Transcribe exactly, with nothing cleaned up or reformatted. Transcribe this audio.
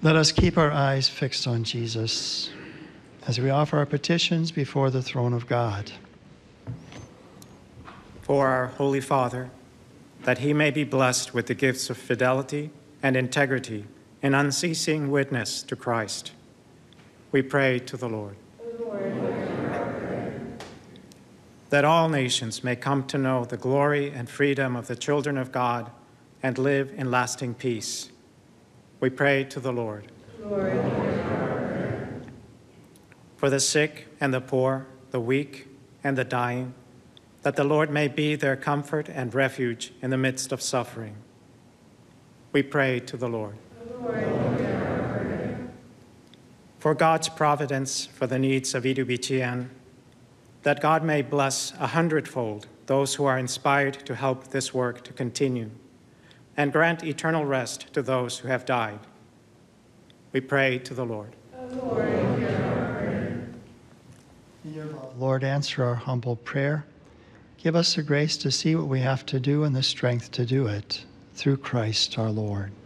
Let us keep our eyes fixed on Jesus as we offer our petitions before the throne of God. For our Holy Father, that he may be blessed with the gifts of fidelity and integrity in unceasing witness to Christ, we pray to the Lord. That all nations may come to know the glory and freedom of the children of God and live in lasting peace, we pray to the Lord. Lord. For the sick and the poor, the weak and the dying, that the Lord may be their comfort and refuge in the midst of suffering, we pray to the Lord. Lord. For God's providence for the needs of Idubichian, that God may bless a hundredfold those who are inspired to help this work to continue, and grant eternal rest to those who have died, we pray to the Lord. Lord, answer our humble prayer. Give us the grace to see what we have to do and the strength to do it, through Christ our Lord.